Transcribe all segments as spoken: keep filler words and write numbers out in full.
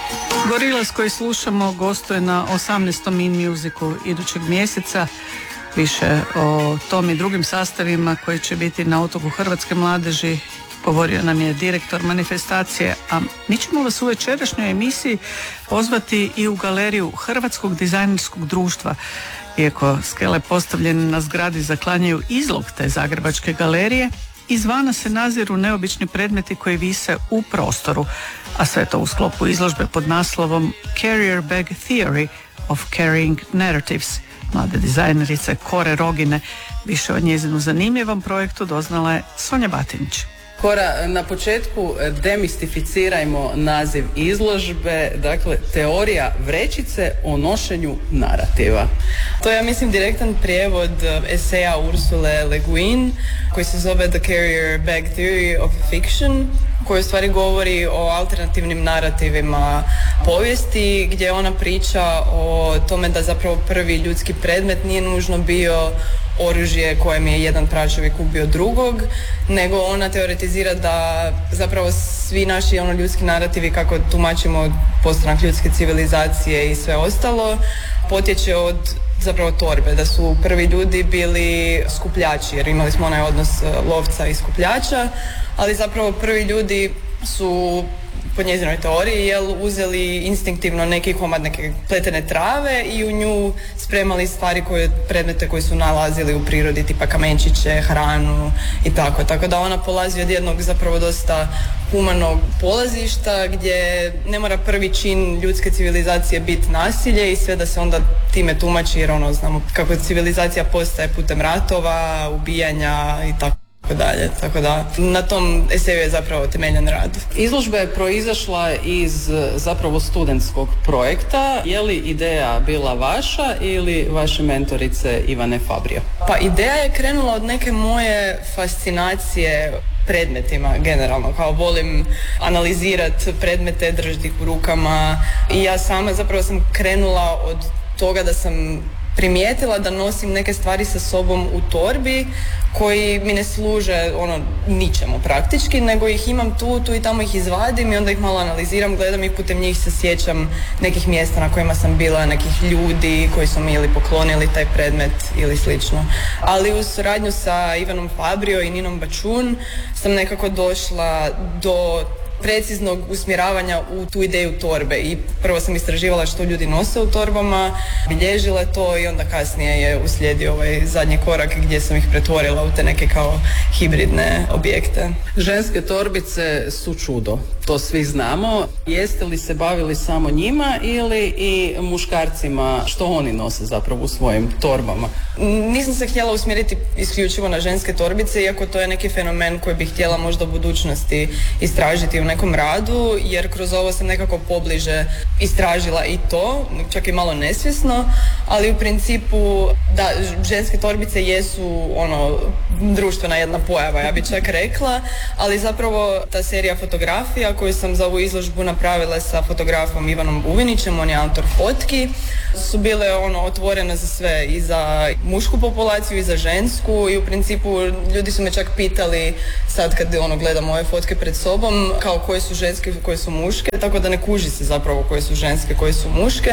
Gorillaz koji slušamo gostuje na osamnaestom In Musicu idućeg mjeseca. Više o tom i drugim sastavima koji će biti na Otoku Hrvatske mladeži govorio nam je direktor manifestacije, a mi ćemo vas u večerašnjoj emisiji pozvati i u galeriju Hrvatskog dizajnerskog društva. Iako skele postavljene na zgradi zaklanjaju izlog te zagrebačke galerije, izvana se naziru neobični predmeti koji vise u prostoru, a sve to u sklopu izložbe pod naslovom Carrier Bag Theory of Carrying Narratives mlade dizajnerice Kore Rogine. Više o njezinu zanimljivom projektu doznala je Sonja Batinić. Kora, na početku demistificirajmo naziv izložbe, dakle teorija vrećice o nošenju narativa. To je, ja mislim, direktan prijevod eseja Ursule Le Guin koji se zove The Carrier Bag Theory of Fiction, koji u stvari govori o alternativnim narativima povijesti, gdje ona priča o tome da zapravo prvi ljudski predmet nije nužno bio oružje kojem je jedan pračovjek ubio drugog, nego ona teoretizira da zapravo svi naši ono ljudski narativi, kako tumačimo postanak ljudske civilizacije i sve ostalo, potječe od zapravo torbe, da su prvi ljudi bili skupljači, jer imali smo onaj odnos lovca i skupljača, ali zapravo prvi ljudi su, po njezinoj teoriji, jel, uzeli instinktivno neki komad neke pletene trave i u nju spremali stvari koje, predmete koji su nalazili u prirodi, tipa kamenčiće, hranu i tako. Tako da ona polazi od jednog zapravo dosta humanog polazišta gdje ne mora prvi čin ljudske civilizacije biti nasilje i sve da se onda time tumači, jer ono, znamo kako civilizacija postaje putem ratova, ubijanja i tako dalje. Tako da na tom eseju je zapravo temeljen rad. Izložba je proizašla iz zapravo studentskog projekta. Je li ideja bila vaša ili vaše mentorice Ivane Fabrio? Pa ideja je krenula od neke moje fascinacije predmetima generalno, kao volim analizirati predmete, držati ih u rukama i ja sama zapravo sam krenula od toga da sam primijetila da nosim neke stvari sa sobom u torbi koji mi ne služe ono ničemu praktički, nego ih imam tu, tu i tamo ih izvadim i onda ih malo analiziram, gledam i putem njih se sjećam nekih mjesta na kojima sam bila, nekih ljudi koji su mi ili poklonili taj predmet ili slično. Ali u suradnju sa Ivanom Fabrio i Ninom Bačun sam nekako došla do preciznog usmjeravanja u tu ideju torbe i prvo sam istraživala što ljudi nose u torbama, bilježila to i onda kasnije je uslijedio ovaj zadnji korak gdje sam ih pretvorila u te neke kao hibridne objekte. Ženske torbice su čudo, to svi znamo. Jeste li se bavili samo njima ili i muškarcima, što oni nose zapravo u svojim torbama? Nisam se htjela usmjeriti isključivo na ženske torbice, iako to je neki fenomen koji bih htjela možda u budućnosti istražiti u nekom radu, jer kroz ovo sam nekako pobliže istražila i to, čak i malo nesvjesno, ali u principu da, ženske torbice jesu ono društvena jedna pojava, ja bi čak rekla, ali zapravo ta serija fotografija koju sam za ovu izložbu napravila sa fotografom Ivanom Buvinićem, on je autor fotki, su bile ono otvorene za sve, i za mušku populaciju i za žensku, i u principu ljudi su me čak pitali sad kad ono gledam ove fotke pred sobom kao koje su ženske, koje su muške, tako da ne kuži se zapravo koje su ženske, koje su muške.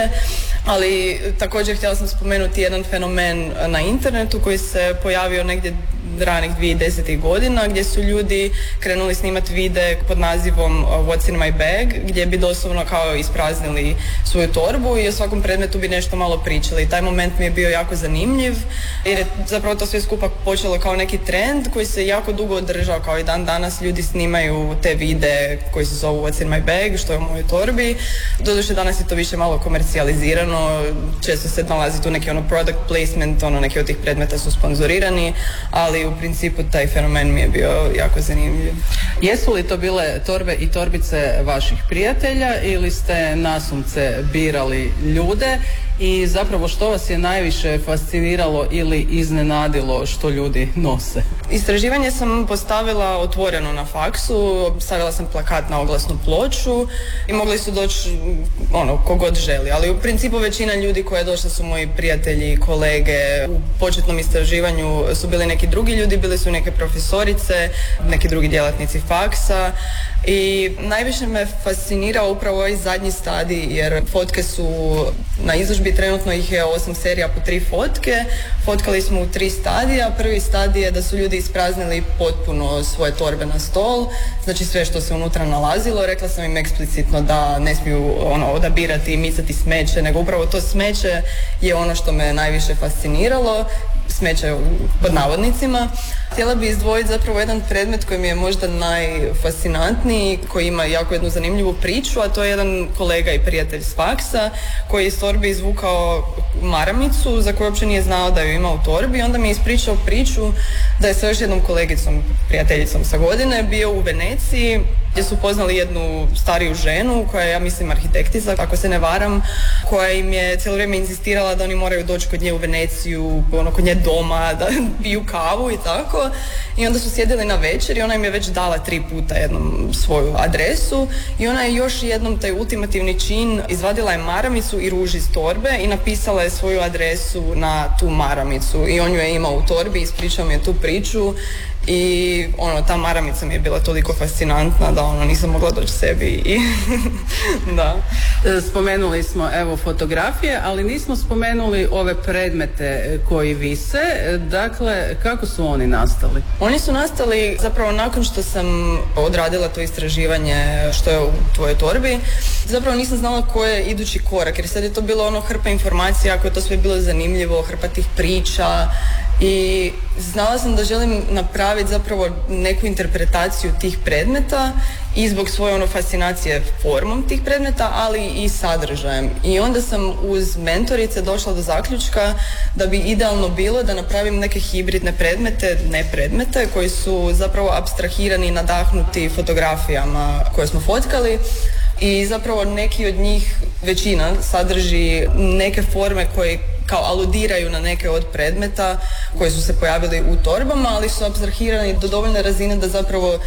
Ali također htjela sam spomenuti jedan fenomen na internetu koji se pojavio negdje ranih dvije tisuće desetih godina, gdje su ljudi krenuli snimati videe pod nazivom What's in my bag, gdje bi doslovno kao ispraznili svoju torbu i o svakom predmetu bi nešto malo pričali. I taj moment mi je bio jako zanimljiv, jer je zapravo to sve skupa počelo kao neki trend koji se jako dugo održao, kao i dan danas ljudi snimaju te videe koji se zovu What's in my bag, što je u mojoj torbi. Doduše danas je to više malo komercijalizirano, često se nalazi tu neki ono product placement, ono neki od tih predmeta su sponzorirani, ali u principu taj fenomen mi je bio jako zanimljiv. Jesu li to bile torbe i torbice vaših prijatelja ili ste nasumce birali ljude i zapravo što vas je najviše fasciniralo ili iznenadilo što ljudi nose? Istraživanje sam postavila otvoreno na faksu, stavila sam plakat na oglasnu ploču i mogli su doći ono, kogod želi, ali u principu većina ljudi koje je došla su moji prijatelji, kolege. U početnom istraživanju su bili neki drugi ljudi, bili su neke profesorice, neki drugi djelatnici faksa i najviše me fascinirao upravo ovaj zadnji stadij jer fotke su na izložbi, trenutno ih je osam serija po tri fotke, fotkali smo u tri stadija. Prvi stadij je da su ljudi ispraznili potpuno svoje torbe na stol, znači sve što se unutra nalazilo. Rekla sam im eksplicitno da ne smiju ono, odabirati i micati smeće, nego upravo to smeće je ono što me najviše fasciniralo, smeće pod navodnicima. Htjela bi izdvojiti zapravo jedan predmet koji mi je možda najfascinantniji, koji ima jako jednu zanimljivu priču, a to je jedan kolega i prijatelj s faksa koji je iz torbi izvukao maramicu za koju uopće nije znao da ju ima u torbi i onda mi je ispričao priču da je sa još jednom kolegicom, prijateljicom sa godine, bio u Veneciji gdje su upoznali jednu stariju ženu koja je, ja mislim, arhitektica, ako se ne varam, koja im je cijelo vrijeme insistirala da oni moraju doći kod nje u Veneciju, ono, kod nje doma, da piju kavu i tako. I onda su sjedili na večer i ona im je već dala tri puta jednom svoju adresu i ona je još jednom taj ultimativni čin, izvadila je maramicu i ruž iz torbe i napisala je svoju adresu na tu maramicu i on ju je imao u torbi, ispričao mi je tu priču. I ono, ta maramica mi je bila toliko fascinantna da ono, nisam mogla doći sebi i da. Spomenuli smo evo fotografije, ali nismo spomenuli ove predmete koji vise. Dakle, kako su oni nastali? Oni su nastali zapravo nakon što sam odradila to istraživanje što je u tvojoj torbi. Zapravo nisam znala koji je idući korak, jer sad je to bilo ono hrpa informacija, ako je to sve bilo zanimljivo, hrpa tih priča. I znala sam da želim napraviti zapravo neku interpretaciju tih predmeta i zbog svoje ono fascinacije formom tih predmeta, ali i sadržajem. I onda sam uz mentorice došla do zaključka da bi idealno bilo da napravim neke hibridne predmete, ne predmete, koji su zapravo apstrahirani i nadahnuti fotografijama koje smo fotkali. I zapravo neki od njih, većina, sadrži neke forme koje kao aludiraju na neke od predmeta koji su se pojavili u torbama, ali su apstrahirani do dovoljne razine da zapravo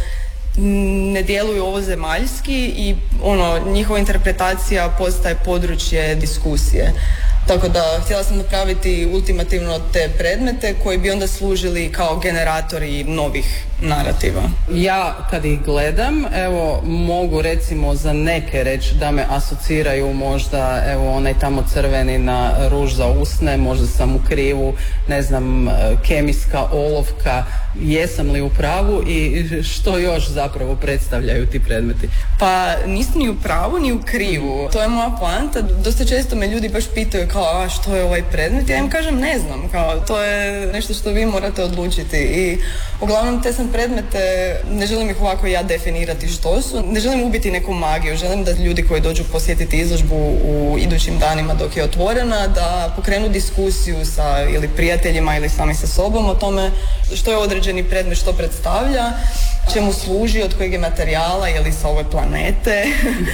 ne djeluju ovozemaljski i ono, njihova interpretacija postaje područje diskusije. Tako da htjela sam napraviti ultimativno te predmete koji bi onda služili kao generatori novih narativa. Ja kad ih gledam, evo mogu recimo za neke reći da me asociraju možda evo onaj tamo crveni na ruž za usne, možda sam u krivu, ne znam, kemijska olovka, jesam li u pravu i što još zapravo predstavljaju ti predmeti? Pa niste ni u pravu ni u krivu, to je moja poanta. Dosta često me ljudi baš pitaju kao a što je ovaj predmet, ja im kažem ne znam, kao to je nešto što vi morate odlučiti i uglavnom te sam predmete, ne želim ih ovako ja definirati što su, ne želim ubiti neku magiju, želim da ljudi koji dođu posjetiti izložbu u idućim danima dok je otvorena, da pokrenu diskusiju sa ili prijateljima ili sami sa sobom o tome što je određeni predmet, što predstavlja, čemu služi, od kojeg je materijala, je li sa ove planete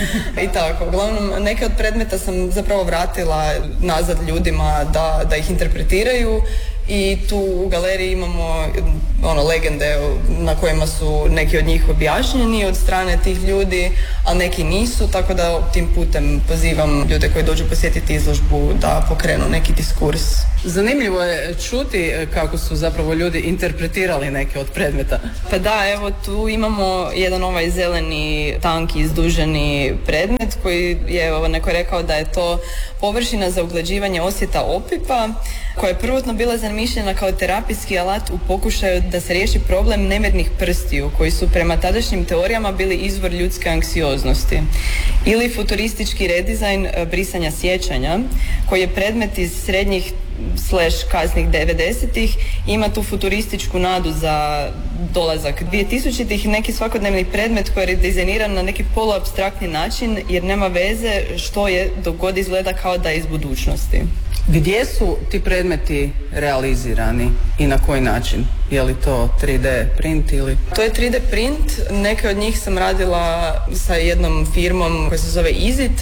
i tako. Uglavnom, neke od predmeta sam zapravo vratila nazad ljudima da, da ih interpretiraju i tu u galeriji imamo ono, legende na kojima su neki od njih objašnjeni od strane tih ljudi, a neki nisu, tako da tim putem pozivam ljude koji dođu posjetiti izložbu da pokrenu neki diskurs. Zanimljivo je čuti kako su zapravo ljudi interpretirali neke od predmeta. Pa da, evo tu imamo jedan ovaj zeleni, tanki, izduženi predmet koji je evo, neko rekao da je to površina za uglađivanje osjeta opipa koja je prvotno bila zamišljena kao terapijski alat u pokušaju da se riješi problem nemirnih prstiju koji su prema tadašnjim teorijama bili izvor ljudske anksioznosti. Ili futuristički redizajn brisanja sjećanja koji je predmet iz srednjih slash kasnih devedesetih, ima tu futurističku nadu za dolazak dvije-tisućitih, neki svakodnevni predmet koji je redizajniran na neki poluapstraktni način jer nema veze što je dok god izgleda kao da je iz budućnosti. Gdje su ti predmeti realizirani i na koji način? Je li to tri D print ili? To je tri D print, neke od njih sam radila sa jednom firmom koja se zove Izit,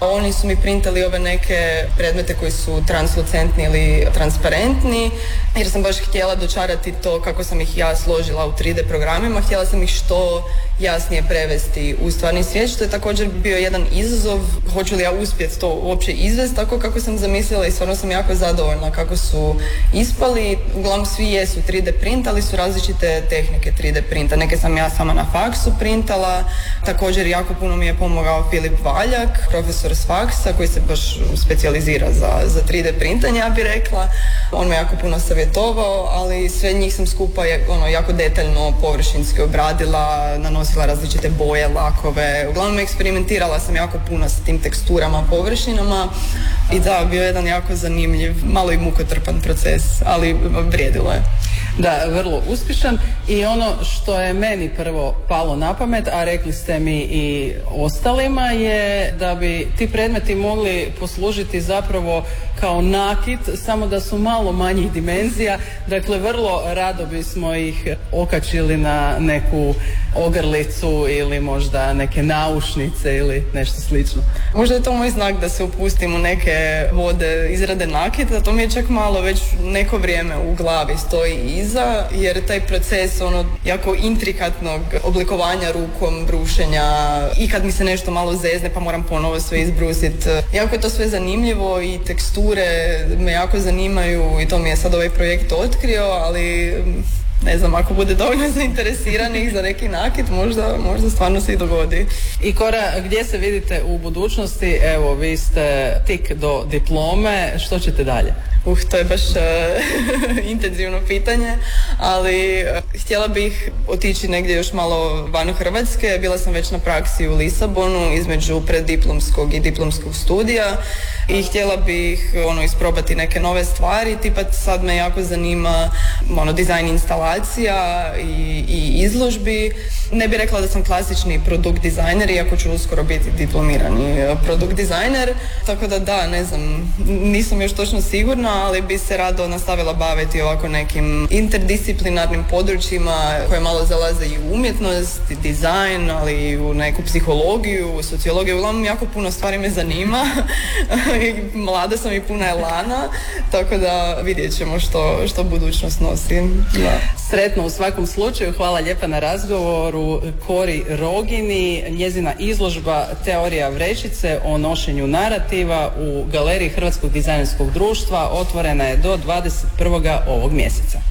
Oni su mi printali ove neke predmete koji su translucentni ili transparentni, jer sam baš htjela dočarati to kako sam ih ja složila u tri D programima. Htjela sam ih što jasnije prevesti u stvarni svijet, što je također bio jedan izazov. Hoću li ja uspjeti to uopće izvesti tako kako sam zamislila, i stvarno sam jako zadovoljna kako su ispali. Uglavnom svi jesu tri D print, ali su različite tehnike tri D printa. Neke sam ja sama na faksu printala. Također jako puno mi je pomogao Filip Valjak, profesor s faksa, koji se baš specijalizira za, za tri D printanje, ja bih rekla. On me jako puno savjetovao, ali sve njih sam skupa ono, jako detaljno površinski obradila, nanosila različite boje, lakove. Uglavnom eksperimentirala sam jako puno s tim teksturama, površinama, i da, bio je jedan jako zanimljiv, malo i mukotrpan proces, ali vrijedilo je. Da, vrlo uspješan. I ono što je meni prvo palo na pamet, a rekli ste mi i ostalima, je da bi ti predmeti mogli poslužiti zapravo kao nakit, samo da su malo manjih dimenzija. Dakle, vrlo rado bismo ih okačili na neku ogrlicu ili možda neke naušnice ili nešto slično. Možda je to moj znak da se upustim u neke vode izrade nakita. To mi je čak malo već neko vrijeme u glavi stoji iza, jer taj proces ono jako intrikatnog oblikovanja rukom, brušenja, i kad mi se nešto malo zezne pa moram ponovo sve izbrusiti. Jako je to sve zanimljivo i teksture me jako zanimaju, i to mi je sad ovaj projekt otkrio, ali ne znam, ako bude dovoljno zainteresiranih za neki nakit, možda, možda stvarno se i dogodi. I Kora, gdje se vidite u budućnosti? Evo, vi ste tik do diplome, što ćete dalje? Uh, to je baš uh, intenzivno pitanje, ali uh, htjela bih otići negdje još malo van Hrvatske. Bila sam već na praksi u Lisabonu između preddiplomskog i diplomskog studija i htjela bih ono, isprobati neke nove stvari. Tipa sad me jako zanima ono, dizajn instalacija i, i izložbi. Ne bih rekla da sam klasični produkt dizajner, iako ću uskoro biti diplomirani produkt dizajner, tako da da, ne znam, nisam još točno sigurna, ali bi se rado nastavila baviti ovako nekim interdisciplinarnim područjima koje malo zalaze i u umjetnost, i dizajn, ali i u neku psihologiju, u sociologiju. Uglavnom jako puno stvari me zanima. Mlada sam i puna elana, tako da vidjet ćemo što, što budućnost nosi. Da. Sretno u svakom slučaju, hvala lijepa na razgovoru Kori Rogini. Njezina izložba Teorija vrećice o nošenju narativa u galeriji Hrvatskog dizajnerskog društva otvorena je do dvadeset prvog ovog mjeseca.